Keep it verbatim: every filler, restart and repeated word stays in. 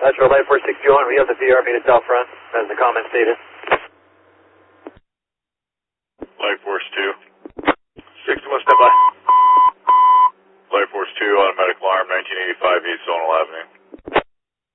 Metro Light four six two one, we have the P R meet us out front, as the comment stated. Light Force two. sixty-one, step by. Light Force two, automatic alarm, nineteen eighty-five East Zonal Avenue.